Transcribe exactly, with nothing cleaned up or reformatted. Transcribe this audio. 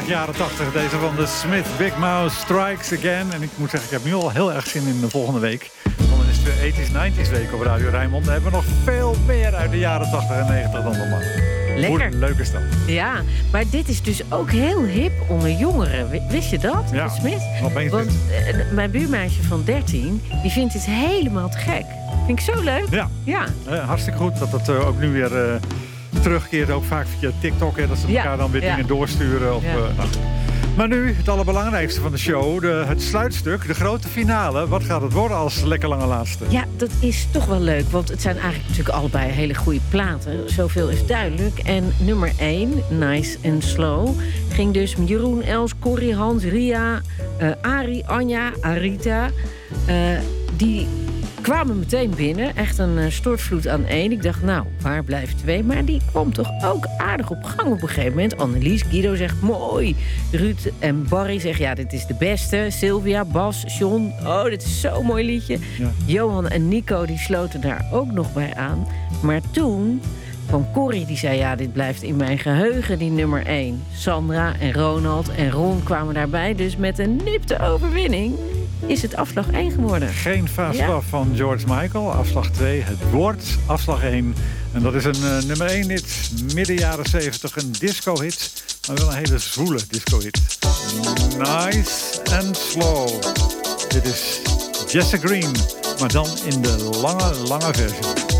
erg jaren tachtig. Deze van de Smith Big Mouth Strikes Again. En ik moet zeggen, ik heb nu al heel erg zin in de volgende week. Want dan is het weer eighties, nineties week op Radio Rijnmond. Dan hebben we nog veel meer uit de jaren tachtig en negentig dan normaal. Lekker. Hoe leuk is dat? Ja, maar dit is dus ook heel hip onder jongeren. Wist je dat, Ja, Smith? opeens Want uh, mijn buurmeisje van dertien, die vindt dit helemaal te gek. Vind ik zo leuk. Ja, ja. Uh, hartstikke goed dat het uh, ook nu weer uh, terugkeert. Ook vaak via TikTok, hè, dat ze elkaar ja. dan weer ja. dingen doorsturen. Of, ja. uh, nou. Maar nu, het allerbelangrijkste van de show, de, het sluitstuk, de grote finale. Wat gaat het worden als lekker lange laatste? Ja, dat is toch wel leuk, want het zijn eigenlijk natuurlijk allebei hele goede platen. Zoveel is duidelijk. En nummer één, Nice and Slow, ging dus Jeroen, Els, Corrie, Hans, Ria, uh, Arie, Anja, Arita. Uh, die kwamen meteen binnen. Echt een uh, stortvloed aan één. Ik dacht, nou, waar blijft twee? Maar die kwam toch ook aardig op gang op een gegeven moment. Annelies, Guido zegt, mooi. Ruud en Barry zeggen, ja, dit is de beste. Sylvia, Bas, John, oh, dit is zo'n mooi liedje. Ja. Johan en Nico, die sloten daar ook nog bij aan. Maar toen kwam Corrie, die zei, ja, dit blijft in mijn geheugen, die nummer één. Sandra en Ronald en Ron kwamen daarbij. Dus met een nipte overwinning is het afslag één geworden. Geen fast love ja. van George Michael. Afslag twee, het wordt afslag één. En dat is een uh, nummer één hit. Midden jaren zeventig, een disco-hit. Maar wel een hele zwoele disco-hit. Nice and Slow. Dit is Jesse Green. Maar dan in de lange, lange versie.